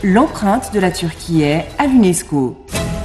L'empreinte de la Turquie est à l'UNESCO.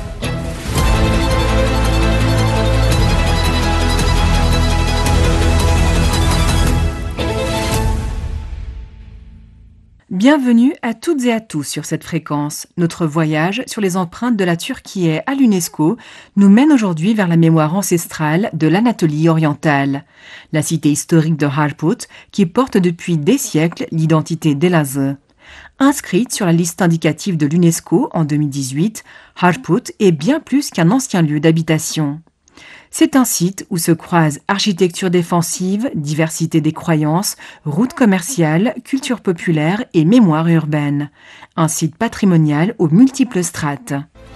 Bienvenue à toutes et à tous sur cette fréquence. Notre voyage sur les empreintes de la Turquie à l'UNESCO nous mène aujourd'hui vers la mémoire ancestrale de l'Anatolie orientale. La cité historique de Harput qui porte depuis des siècles l'identité d'Elazığ. Inscrite sur la liste indicative de l'UNESCO en 2018, Harput est bien plus qu'un ancien lieu d'habitation. C'est un site où se croisent architecture défensive, diversité des croyances, routes commerciales, culture populaire et mémoire urbaine. Un site patrimonial aux multiples strates.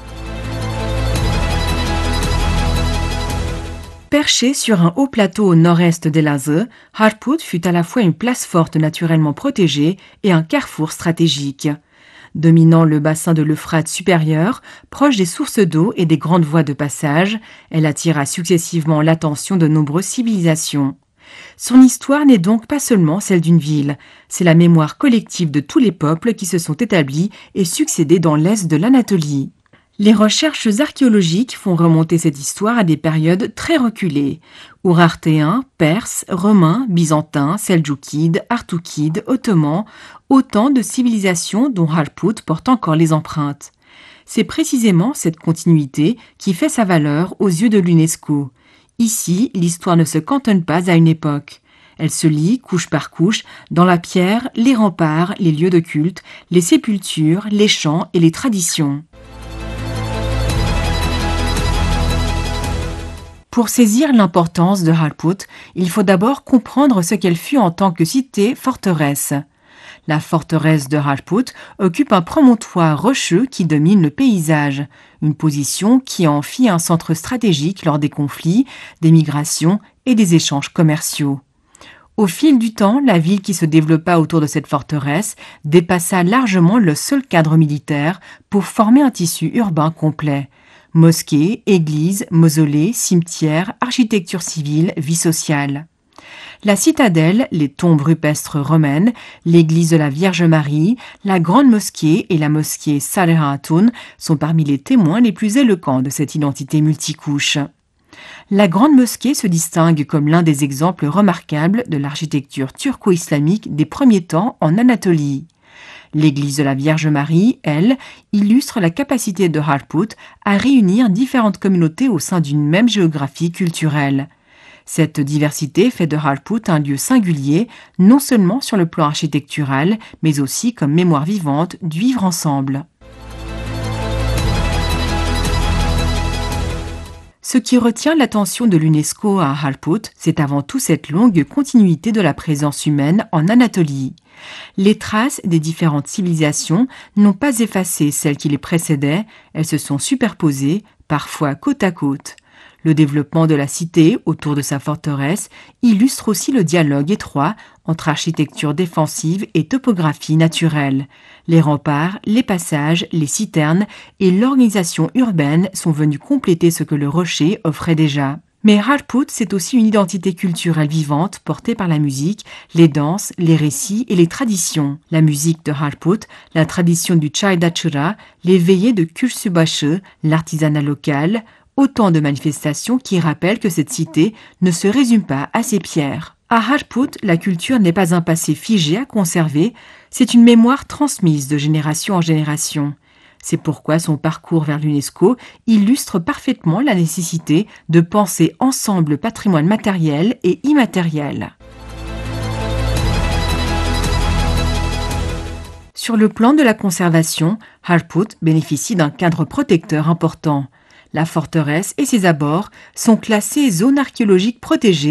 Perché sur un haut plateau au nord-est d'Elazığ, Harput fut à la fois une place forte naturellement protégée et un carrefour stratégique. Dominant le bassin de l'Euphrate supérieur, proche des sources d'eau et des grandes voies de passage, elle attira successivement l'attention de nombreuses civilisations. Son histoire n'est donc pas seulement celle d'une ville, c'est la mémoire collective de tous les peuples qui se sont établis et succédés dans l'est de l'Anatolie. Les recherches archéologiques font remonter cette histoire à des périodes très reculées. Urartéens, Perses, Romains, Byzantins, Seldjoukides, Artoukides, Ottomans, autant de civilisations dont Harput porte encore les empreintes. C'est précisément cette continuité qui fait sa valeur aux yeux de l'UNESCO. Ici, l'histoire ne se cantonne pas à une époque. Elle se lie, couche par couche, dans la pierre, les remparts, les lieux de culte, les sépultures, les chants et les traditions. Pour saisir l'importance de Harput, il faut d'abord comprendre ce qu'elle fut en tant que cité-forteresse. La forteresse de Harput occupe un promontoire rocheux qui domine le paysage, une position qui en fit un centre stratégique lors des conflits, des migrations et des échanges commerciaux. Au fil du temps, la ville qui se développa autour de cette forteresse dépassa largement le seul cadre militaire pour former un tissu urbain complet. Mosquées, églises, mausolées, cimetières, architecture civile, vie sociale. La citadelle, les tombes rupestres romaines, l'église de la Vierge Marie, la grande mosquée et la mosquée Salih Hatun sont parmi les témoins les plus éloquents de cette identité multicouche. La grande mosquée se distingue comme l'un des exemples remarquables de l'architecture turco-islamique des premiers temps en Anatolie. L'église de la Vierge Marie, elle, illustre la capacité de Harput à réunir différentes communautés au sein d'une même géographie culturelle. Cette diversité fait de Harput un lieu singulier, non seulement sur le plan architectural, mais aussi comme mémoire vivante du vivre ensemble. Ce qui retient l'attention de l'UNESCO à Harput, c'est avant tout cette longue continuité de la présence humaine en Anatolie. Les traces des différentes civilisations n'ont pas effacé celles qui les précédaient, elles se sont superposées, parfois côte à côte. Le développement de la cité autour de sa forteresse illustre aussi le dialogue étroit entre architecture défensive et topographie naturelle. Les remparts, les passages, les citernes et l'organisation urbaine sont venus compléter ce que le rocher offrait déjà. Mais Harput, c'est aussi une identité culturelle vivante portée par la musique, les danses, les récits et les traditions. La musique de Harput, la tradition du Çaydaçura, les veillées de Kürsübaşı, l'artisanat local, autant de manifestations qui rappellent que cette cité ne se résume pas à ses pierres. À Harput, la culture n'est pas un passé figé à conserver, c'est une mémoire transmise de génération en génération. C'est pourquoi son parcours vers l'UNESCO illustre parfaitement la nécessité de penser ensemble le patrimoine matériel et immatériel. Sur le plan de la conservation, Harput bénéficie d'un cadre protecteur important. La forteresse et ses abords sont classés zone archéologique protégée